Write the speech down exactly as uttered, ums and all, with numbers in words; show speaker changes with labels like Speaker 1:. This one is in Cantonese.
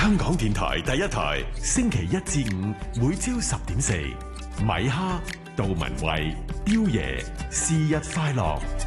Speaker 1: 香港電台第一台，星期一至五每朝十點四，米哈、杜文慧、雕爺，是日快樂。